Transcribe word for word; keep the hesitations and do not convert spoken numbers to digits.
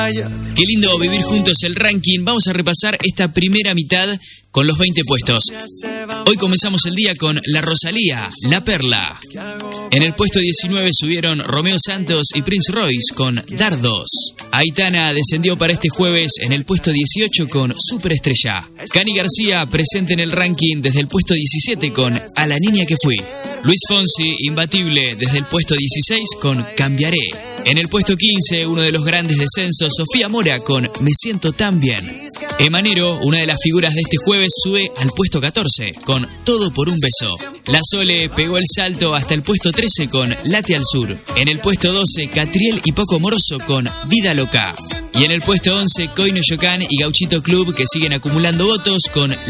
Qué lindo vivir juntos el ranking. Vamos a repasar esta primera mitad con los veinte puestos. Hoy comenzamos el día con La Rosalía, La Perla. En el puesto diecinueve subieron Romeo Santos y Prince Royce con Dardos. Aitana descendió para este jueves en el puesto dieciocho con Superestrella. Cani García presente en el ranking desde el puesto diecisiete con A la niña que fui. Luis Fonsi, imbatible desde el puesto dieciséis con Cambiaré. En el puesto quince, uno de los grandes descensos, Sofía Mora con Me siento tan bien. Emanero, una de las figuras de este jueves, sube al puesto catorce con Todo por un beso. La Sole pegó el salto hasta el puesto trece con Late al sur. En el puesto doce, Catriel y Poco Moroso con Vida loca. Y en el puesto once, Coino Yocán y Gauchito Club, que siguen acumulando votos con